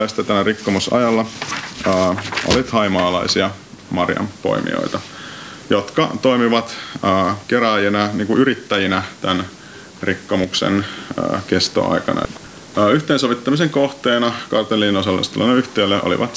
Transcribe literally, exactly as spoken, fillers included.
Tänä rikkomusajalla äh, oli thaimaalaisia marjanpoimijoita, jotka toimivat äh, kerääjinä, niin kuin yrittäjinä tämän rikkomuksen äh, kestoaikana. Äh, yhteensovittamisen kohteena kartelliin osallistuneille yhtiöille olivat